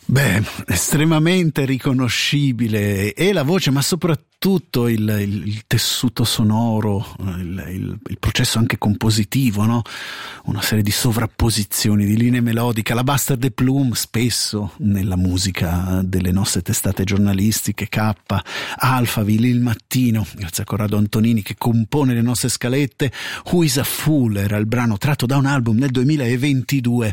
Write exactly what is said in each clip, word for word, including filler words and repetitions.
Beh, estremamente riconoscibile, e la voce, ma soprattutto il, il, il tessuto sonoro, il, il, il processo anche compositivo, no? Una serie di sovrapposizioni, di linee melodiche, la Bastard de Plume spesso nella musica delle nostre testate giornalistiche, K, Alphaville, Il Mattino, grazie a Corrado Antonini che compone le nostre scalette. Who is a Fool era il brano tratto da un album nel duemilaventidue,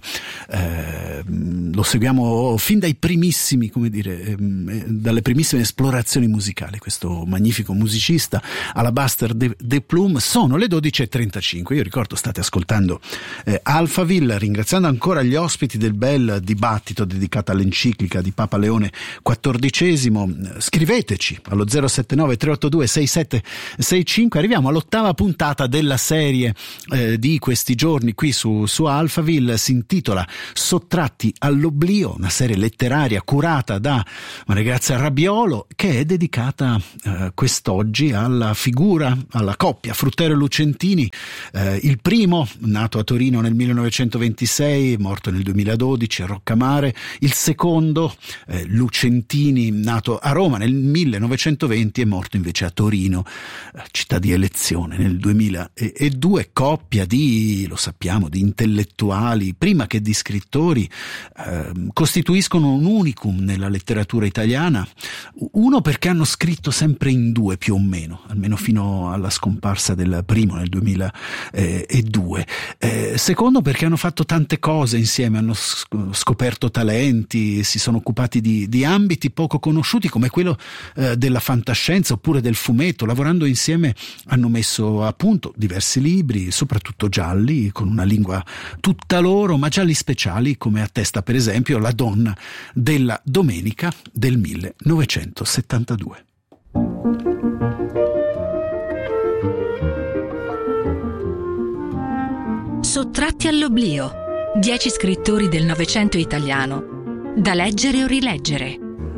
eh, lo seguiamo fin dai primissimi, come dire, ehm, dalle primissime esplorazioni musicali, questo magnifico musicista alla Bastard de, de Plume. Sono le dodici e trentacinque, io ricordo state ascoltando eh, Alphaville, ringraziando ancora gli ospiti del bel dibattito dedicato all'enciclica di Papa Leone quattordicesimo. Scriveteci allo zero sette nove tre otto due sei sette sei cinque. Arriviamo all'ottava puntata della serie eh, di questi giorni qui su, su Alphaville, si intitola Sottratti all'oblio, una serie letteraria curata da Maria Grazia Rabiolo, che è dedicata eh, quest'oggi alla figura, alla coppia Fruttero e Lucentini, eh, il primo nato a Torino nel millenovecentoventisei, morto nel duemiladodici a Roccamare, il secondo eh, Lucentini, nato a Roma nel millenovecentoventi e morto invece a Torino, eh, città di elezione, nel duemiladue, coppia di, lo sappiamo, di intellettuali prima che di scrittori, eh, costituiscono un unicum nella letteratura italiana. Uno perché hanno scritto sempre in due più o meno, almeno fino alla scomparsa del primo nel duemiladue. Eh, secondo perché hanno fatto tante cose insieme, hanno scoperto talenti, si sono occupati di, di ambiti poco conosciuti come quello eh, della fantascienza oppure del fumetto. Lavorando insieme hanno messo a punto diversi libri, soprattutto gialli, con una lingua tutta loro, ma gialli speciali, come attesta per esempio La donna della domenica del millenovecentosettantadue. Sottratti all'oblio. Dieci scrittori del Novecento italiano, da leggere o rileggere.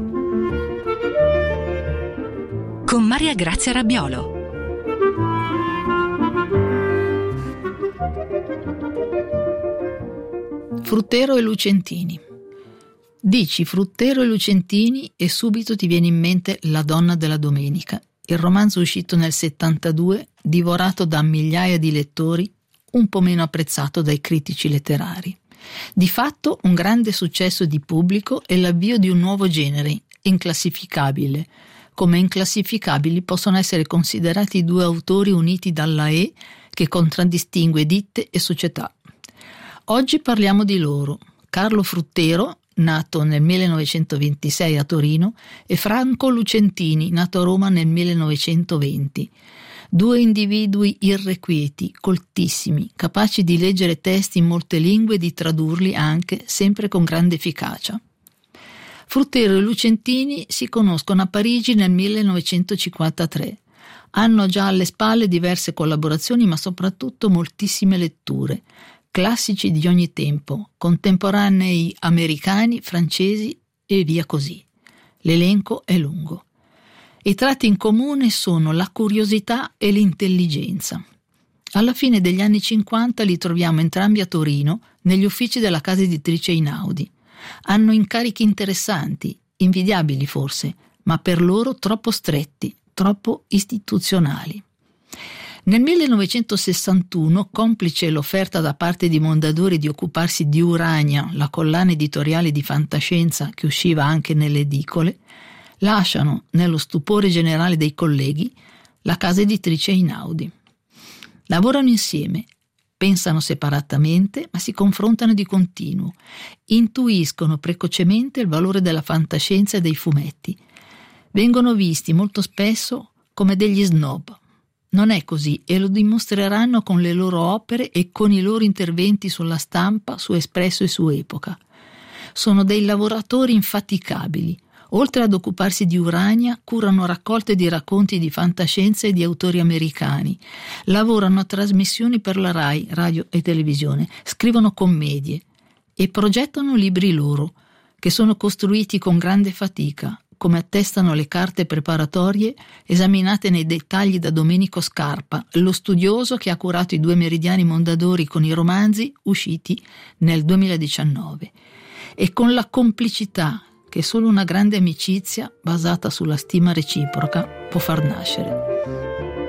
Con Maria Grazia Rabiolo. Fruttero e Lucentini. Dici Fruttero e Lucentini e subito ti viene in mente La donna della domenica, il romanzo uscito nel settantadue, divorato da migliaia di lettori, un po' meno apprezzato dai critici letterari. Di fatto un grande successo di pubblico e l'avvio di un nuovo genere, inclassificabile, come inclassificabili possono essere considerati i due autori uniti dalla E che contraddistingue ditte e società. Oggi parliamo di loro, Carlo Fruttero, nato nel millenovecentoventisei a Torino, e Franco Lucentini, nato a Roma nel millenovecentoventi. Due individui irrequieti, coltissimi, capaci di leggere testi in molte lingue e di tradurli anche, sempre con grande efficacia. Fruttero e Lucentini si conoscono a Parigi nel millenovecentocinquantatré. Hanno già alle spalle diverse collaborazioni, ma soprattutto moltissime letture. Classici di ogni tempo, contemporanei americani, francesi e via così. L'elenco è lungo. I tratti in comune sono la curiosità e l'intelligenza. Alla fine degli anni cinquanta li troviamo entrambi a Torino, negli uffici della casa editrice Einaudi. Hanno incarichi interessanti, invidiabili forse, ma per loro troppo stretti, troppo istituzionali. Nel millenovecentosessantuno, complice l'offerta da parte di Mondadori di occuparsi di Urania, la collana editoriale di fantascienza che usciva anche nelle edicole, lasciano, nello stupore generale dei colleghi, la casa editrice Einaudi. Lavorano insieme, pensano separatamente, ma si confrontano di continuo, intuiscono precocemente il valore della fantascienza e dei fumetti. Vengono visti molto spesso come degli snob. Non è così e lo dimostreranno con le loro opere e con i loro interventi sulla stampa, su Espresso e su Epoca. Sono dei lavoratori infaticabili. Oltre ad occuparsi di Urania, curano raccolte di racconti di fantascienza e di autori americani. Lavorano a trasmissioni per la Rai, radio e televisione. Scrivono commedie e progettano libri loro, che sono costruiti con grande fatica, come attestano le carte preparatorie esaminate nei dettagli da Domenico Scarpa, lo studioso che ha curato i due meridiani Mondadori con i romanzi usciti nel duemiladiciannove, e con la complicità che solo una grande amicizia basata sulla stima reciproca può far nascere.